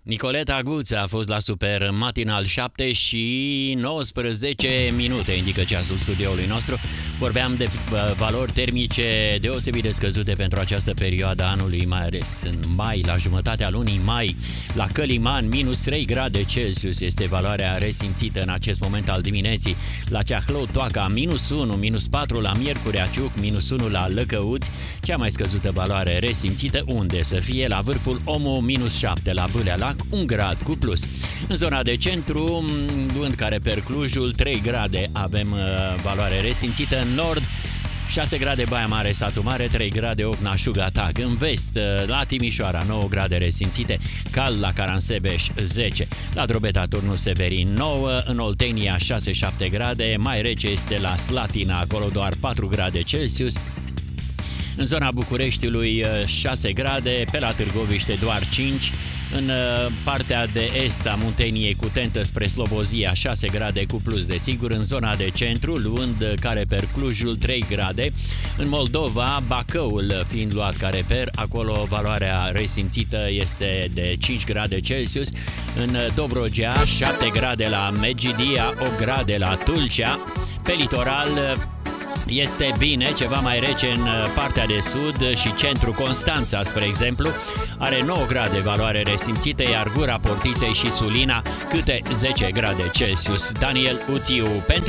Nicoleta Guță a fost la Super Matinal 7 și 19 minute, indică ceasul studioului nostru. Vorbeam de valori termice deosebit de scăzute pentru această perioadă a anului, mai ales în mai, la jumătatea lunii mai. La Căliman, minus 3 grade Celsius este valoarea resimțită în acest moment al dimineții. La Ceahlău, Toaca, minus 1, minus 4 la Miercurea Ciuc, minus 1 la Lăcăuți. Cea mai scăzută valoare resimțită unde să fie? La Vârful Omu, minus 7, la Bâlea Lac, 1 grad cu plus. În zona de centru, luând care per Clujul, 3 grade avem valoare resimțită. În nord, 6 grade Baia Mare, Satu Mare, 3 grade Ocna, Tag. În vest, la Timișoara, 9 grade resimțite, cald la Caransebeș, 10, la Drobeta, Turnul Severin, 9, în Oltenia, 6-7 grade, mai rece este la Slatina, acolo doar 4 grade Celsius. În zona Bucureștiului 6 grade, pe la Târgoviște doar 5, în partea de est a Munteniei cu tentă spre Slobozia 6 grade cu plus desigur, în zona de centru, luând ca reper Clujul 3 grade, în Moldova Bacăul fiind luat ca reper, acolo valoarea resimțită este de 5 grade Celsius, în Dobrogea 7 grade la Megidia, 8 grade la Tulcea, pe litoral este bine, ceva mai rece în partea de sud și centru. Constanța, spre exemplu, are 9 grade valoare resimțită, iar Gura Portiței și Sulina câte 10 grade Celsius. Daniel Uțiu pentru